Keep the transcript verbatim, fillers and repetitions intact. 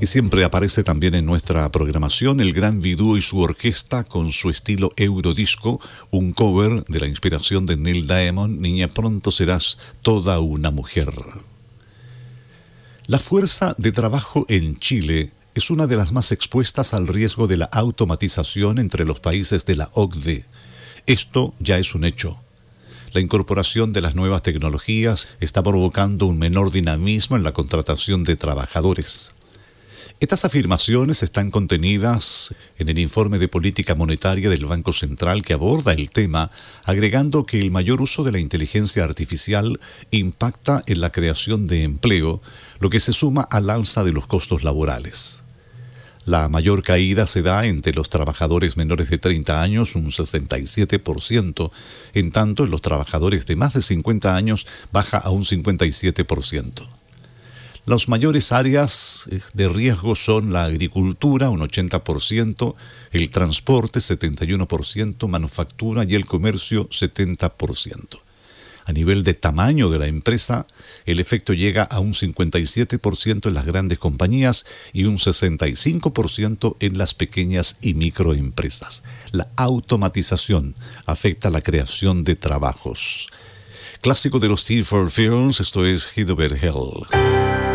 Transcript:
Y siempre aparece también en nuestra programación el Gran Vidú y su orquesta con su estilo eurodisco, un cover de la inspiración de Neil Diamond, Niña pronto serás toda una mujer. La fuerza de trabajo en Chile es una de las más expuestas al riesgo de la automatización entre los países de la O C D E. Esto ya es un hecho. La incorporación de las nuevas tecnologías está provocando un menor dinamismo en la contratación de trabajadores. Estas afirmaciones están contenidas en el informe de política monetaria del Banco Central que aborda el tema, agregando que el mayor uso de la inteligencia artificial impacta en la creación de empleo, lo que se suma al alza de los costos laborales. La mayor caída se da entre los trabajadores menores de treinta años, un sesenta y siete por ciento, en tanto en los trabajadores de más de cincuenta años baja a un cincuenta y siete por ciento. Las mayores áreas de riesgo son la agricultura, un ochenta por ciento, el transporte, setenta y uno por ciento, manufactura y el comercio, setenta por ciento. A nivel de tamaño de la empresa, el efecto llega a un cincuenta y siete por ciento en las grandes compañías y un sesenta y cinco por ciento en las pequeñas y microempresas. La automatización afecta la creación de trabajos. Clásico de los T cuatro Films, esto es Hit Over Hell.